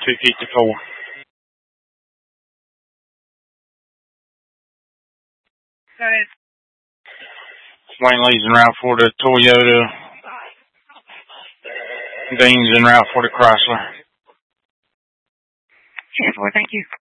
254. Go ahead. Wayne Lee's en route for the Toyota. Dean's en route for the Chrysler. 10-4, thank you.